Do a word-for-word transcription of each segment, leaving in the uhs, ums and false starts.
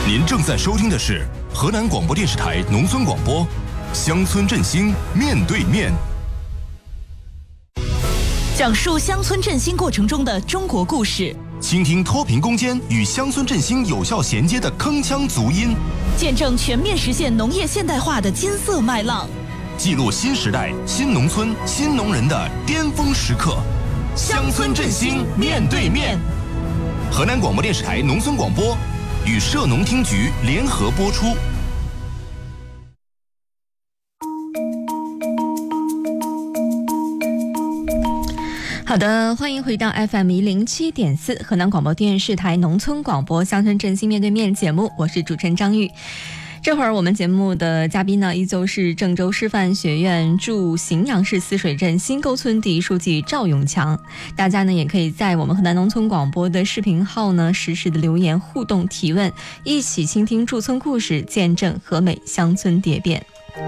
您正在收听的是河南广播电视台农村广播，乡村振兴面对面， 讲述乡村振兴过程中的中国故事， 倾听脱贫攻坚与乡村振兴有效衔接的铿锵足音， 见证全面实现农业现代化的金色麦浪， 记录新时代新农村新农人的巅峰时刻。乡村振兴面对面，河南广播电视台农村广播与社农厅局联合播出。 好的，欢迎回到 F M 一零七点四河南广播电视台农村广播乡村振兴面对面节目，我是主持人张玉。这会儿我们节目的嘉宾呢，依旧是郑州师范学院驻荥阳市泗水镇新沟村第一书记赵永强。大家呢也可以在我们河南农村广播的视频号呢实时的留言互动提问，一起倾听驻村故事，见证和美乡村蝶变。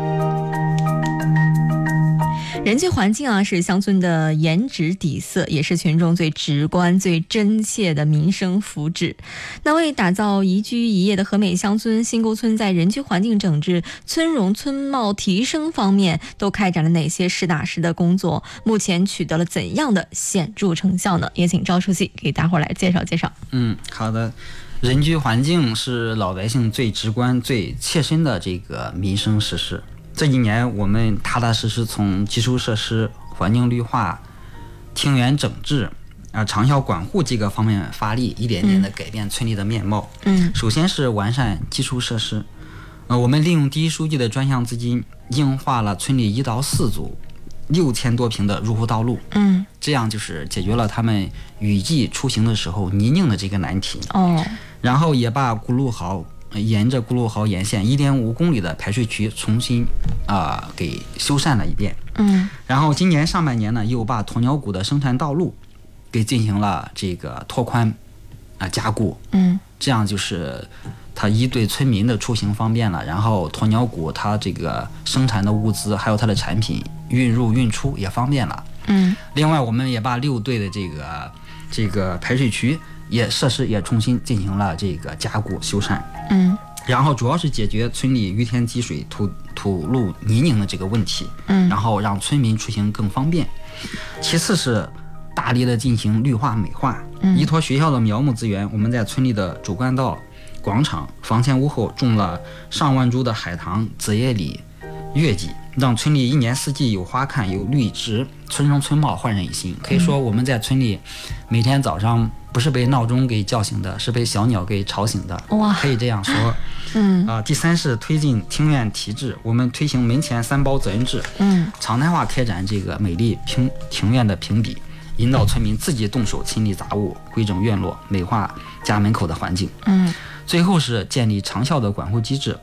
人居环境啊，是乡村的颜值底色，也是群众最直观、最真切的民生福祉。那为打造宜居宜业的和美乡村，新沟村在人居环境整治、村容村貌提升方面都开展了哪些实打实的工作？目前取得了怎样的显著成效呢？也请赵书记给大伙儿来介绍介绍。 嗯，好的。人居环境是老百姓最直观、最切身的这个民生实事。这一年，我们踏踏实实从基础设施、环境绿化、庭园整治、啊长效管护几个方面发力，一点点的改变村里的面貌。 嗯， 首先是完善基础设施。呃，我们利用第一书记的专项资金，硬化了村里一到四组六千多平的入户道路。 嗯， 这样就是解决了他们雨季出行的时候泥泞的这个难题。 哦， 然后也把咕噜壕沿着咕噜壕沿线一点五公里的排水渠重新啊、呃、给修缮了一遍。 嗯， 然后今年上半年呢，又把鸵鸟谷的生产道路给进行了这个拓宽啊、呃、加固。 嗯， 这样就是它一对村民的出行方便了，然后鸵鸟谷它这个生产的物资还有它的产品运入运出也方便了。 嗯， 另外我们也把六队的这个这个排水渠也设施也重新进行了这个加固修缮。 嗯， 然后主要是解决村里雨天积水、土土路泥泞的这个问题。 嗯， 然后让村民出行更方便。其次是大力的进行绿化美化。 嗯， 依托学校的苗木资源，我们在村里的主干道、广场、房前屋后种了上万株的海棠、紫叶李、月季，让村里一年四季有花看、有绿植，村容村貌焕然一新。可以说我们在村里每天早上不是被闹钟给叫醒的，是被小鸟给吵醒的。 哇， 可以这样说。 嗯啊、呃，第三是推进庭院提质，我们推行门前三包责任制， 嗯， 常态化开展这个美丽平庭院的评比，引导村民自己动手清理杂物，规整院落，美化家门口的环境。 嗯， 最后是建立长效的管护机制。